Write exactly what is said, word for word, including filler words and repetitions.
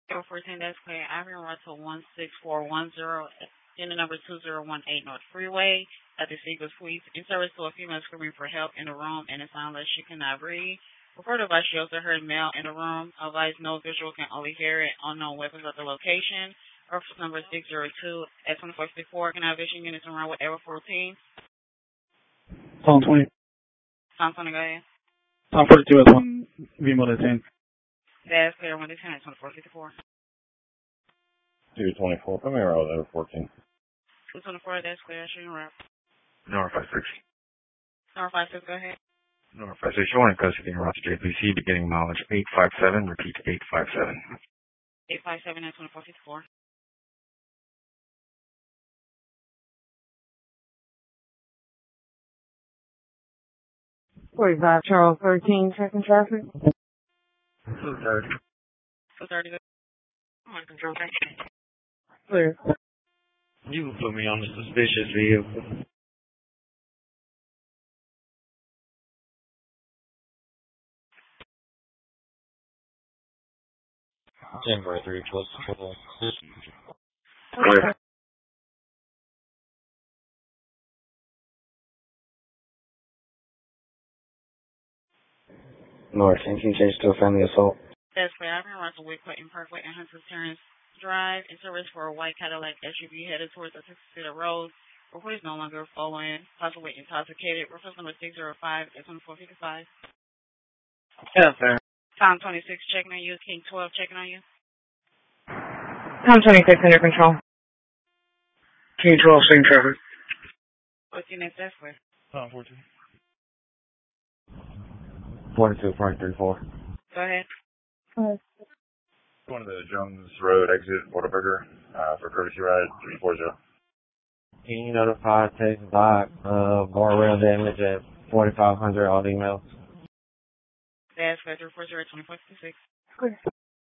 zero fourteen, that's clear. Avenue Russell one six four one zero, in the number two zero one eight North Freeway at the Seagull Suites. In service to a female screaming for help in the room and it sounds like she cannot breathe. Report advice she also heard male in the room. Advice no visual can only hear it. Unknown weapons at the location. Reference number six zero two at twenty-four fifty-four. Can I have vision units around with Ever fourteen? Tom twenty. Tom twenty, go ahead. Tom forty-two at one. V Mode ten. That's clear. one to ten at twenty-four fifty-four. two twenty-four. Come here, Ever fourteen. two twenty-four, that's clear. Shooting wrap. Nora five six. Nora five six, go ahead. Nora five six, you're in custody in Ross J P C, beginning mileage eight five seven, repeat eight five seven. eight five seven at twenty-four fifty-four. forty-five Charles thirteen, checking traffic. two thirty. two thirty, go on, control, thank you. Clear. You can put me on a suspicious vehicle. Denver three plus four. Clear. North, eighteen change to a family assault. That's clear. I've been Russell Whitcourt in Parkway and Hunter's Terrace Drive. It's a risk for a white Cadillac S U V headed towards the Cedar Road. Report is no longer following, possibly intoxicated. Reference number six zero five at twenty-four fifty-five. Yes, sir. Tom twenty-six checking on you. King twelve checking on you. Tom twenty-six under control. King twelve, same traffic. What's your next that's clear? Tom fourteen. twenty-two point three four. Go ahead. Clear. Going to the Jones Road exit, Whataburger, uh, for courtesy ride three four zero. Can you notify Texas Block uh, guardrail damage at forty-five hundred all emails? That's clear. three four zero, twenty-four fifty-six. Clear.